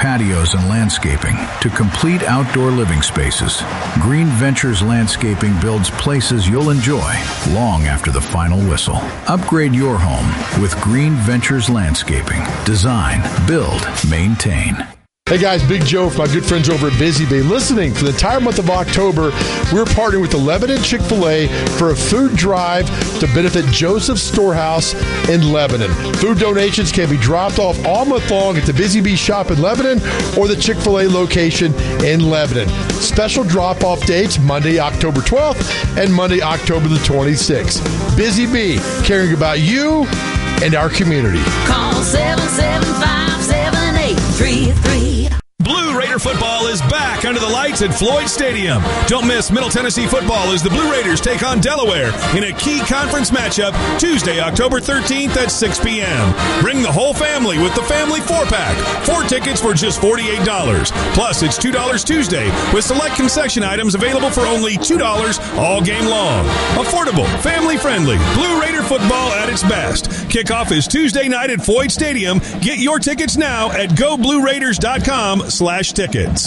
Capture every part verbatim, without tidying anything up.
patios and landscaping to complete outdoor living spaces, Green Ventures Landscaping builds places you'll enjoy long after the final whistle. Upgrade your home with Green Ventures Landscaping. Design, build, maintain. Hey guys, Big Joe from my good friends over at Busy Bee. Listening, for the entire month of October, we're partnering with the Lebanon Chick-fil-A for a food drive to benefit Joseph's Storehouse in Lebanon. Food donations can be dropped off all month long at the Busy Bee shop in Lebanon or the Chick-fil-A location in Lebanon. Special drop-off dates, Monday, October twelfth and Monday, October the twenty-sixth. Busy Bee, caring about you and our community. Call seven seven five, seven eight three three. Blue Raider football is back under the lights at Floyd Stadium. Don't miss Middle Tennessee football as the Blue Raiders take on Delaware in a key conference matchup Tuesday, October thirteenth at six p.m. Bring the whole family with the family four-pack. Four tickets for just forty-eight dollars. Plus, it's two dollars Tuesday with select concession items available for only two dollars all game long. Affordable, family-friendly, Blue Raider football at its best. Kickoff is Tuesday night at Floyd Stadium. Get your tickets now at go blue raiders dot com slash tickets.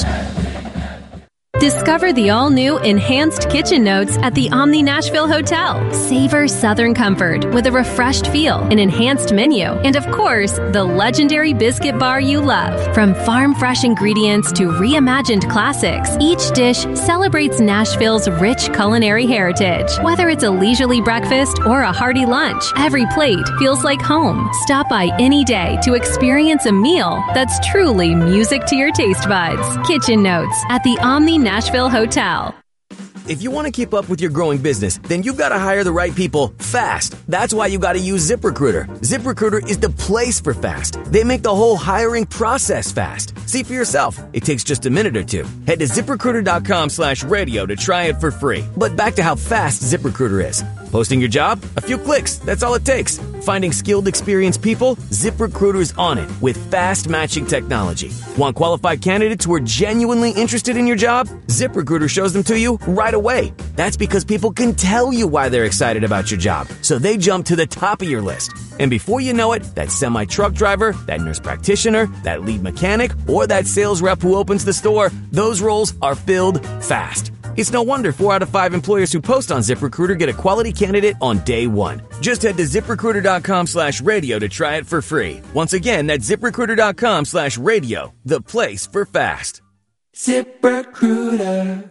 Discover the all-new Enhanced Kitchen Notes at the Omni Nashville Hotel. Savor Southern comfort with a refreshed feel, an enhanced menu, and of course, the legendary biscuit bar you love. From farm-fresh ingredients to reimagined classics, each dish celebrates Nashville's rich culinary heritage. Whether it's a leisurely breakfast or a hearty lunch, every plate feels like home. Stop by any day to experience a meal that's truly music to your taste buds. Kitchen Notes at the Omni Nashville Hotel. If you want to keep up with your growing business, then you've got to hire the right people fast. That's why you got to use ZipRecruiter. ZipRecruiter is the place for fast. They make the whole hiring process fast. See for yourself. It takes just a minute or two. Head to ZipRecruiter.com slash radio to try it for free. But back to how fast ZipRecruiter is. Posting your job? A few clicks. That's all it takes. Finding skilled, experienced people? ZipRecruiter's on it with fast matching technology. Want qualified candidates who are genuinely interested in your job? ZipRecruiter shows them to you right away. That's because people can tell you why they're excited about your job, so they jump to the top of your list. And before you know it, that semi-truck driver, that nurse practitioner, that lead mechanic, or that sales rep who opens the store, those roles are filled fast. It's no wonder four out of five employers who post on ZipRecruiter get a quality candidate on day one. Just head to ZipRecruiter.com slash radio to try it for free. Once again, that's ZipRecruiter.com slash radio, the place for fast. ZipRecruiter.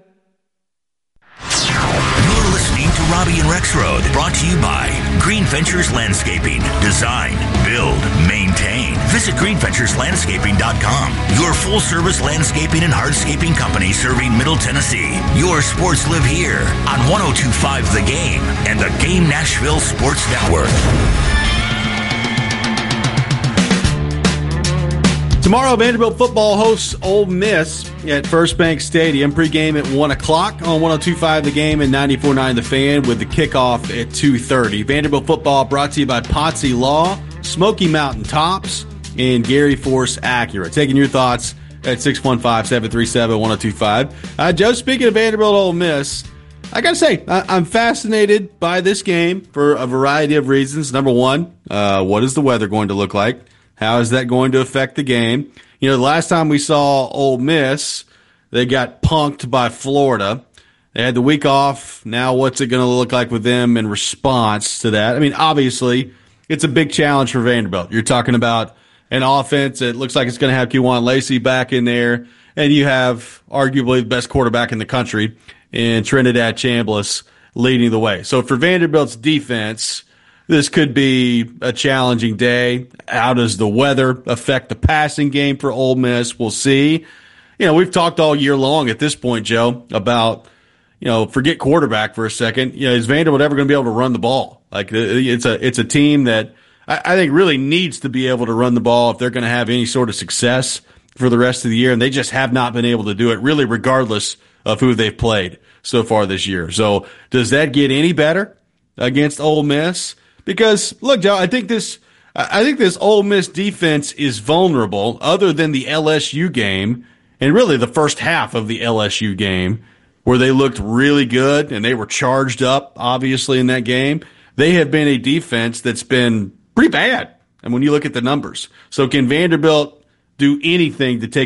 You're listening to Robbie and Rexroad, brought to you by Green Ventures Landscaping. Design, build, maintain. Visit green ventures landscaping dot com. Your full-service landscaping and hardscaping company serving Middle Tennessee. Your sports live here on one oh two point five The Game and the Game Nashville Sports Network. Tomorrow, Vanderbilt football hosts Ole Miss at First Bank Stadium. Pregame at one o'clock on one oh two point five The Game and ninety-four point nine The Fan, with the kickoff at two thirty. Vanderbilt football brought to you by Potsy Law, Smoky Mountain Tops, and Gary Force Acura. Taking your thoughts at six one five, seven three seven, one oh two five. Uh, Joe, speaking of Vanderbilt Ole Miss, I got to say, I- I'm fascinated by this game for a variety of reasons. Number one, uh, what is the weather going to look like? How is that going to affect the game? You know, the last time we saw Ole Miss, they got punked by Florida. They had the week off. Now what's it going to look like with them in response to that? I mean, obviously, it's a big challenge for Vanderbilt. You're talking about an offense that looks like it's going to have Kewan Lacey back in there, and you have arguably the best quarterback in the country in Trinidad Chambliss leading the way. So for Vanderbilt's defense, this could be a challenging day. How does the weather affect the passing game for Ole Miss? We'll see. You know, we've talked all year long at this point, Joe, about, you know, forget quarterback for a second. You know, is Vanderbilt ever going to be able to run the ball? Like, it's a it's a team that I, I think really needs to be able to run the ball if they're going to have any sort of success for the rest of the year, and they just have not been able to do it, really, regardless of who they've played so far this year. So does that get any better against Ole Miss? Because, look, Joe, I think this I think this Ole Miss defense is vulnerable, other than the L S U game, and really the first half of the L S U game, where they looked really good and they were charged up, obviously, in that game. They have been a defense that's been pretty bad, and when you look at the numbers. So can Vanderbilt do anything to take